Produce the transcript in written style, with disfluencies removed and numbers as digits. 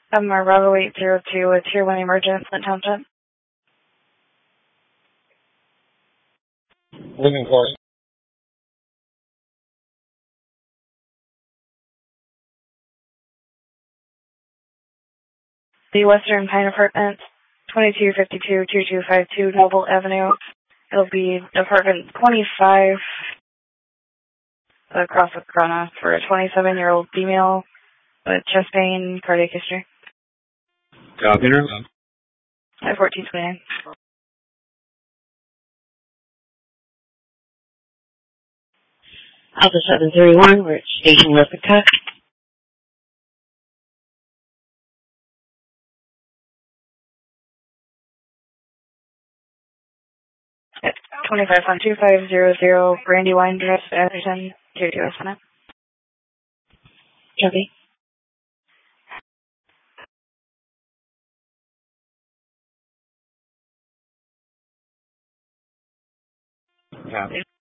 Bravo 802, a Tier 1 emergent, Flint Township. Living course. The Western Pine Apartments, 2252-2252 Noble Avenue. It'll be apartment 25 across the Corona for a 27-year-old female with chest pain, cardiac history. Copy. At 1429. Alpha 731, we're at Station Replica. At 25-2500 Brandywine Drive, Atherton, Tier 2 estimate. Copy. Copy.